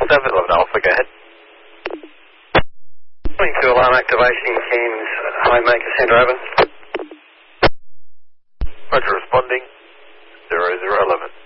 711 Alpha, go ahead. Going to alarm activation, Cairns, Highmaker Centre, over. Roger, responding, 0011.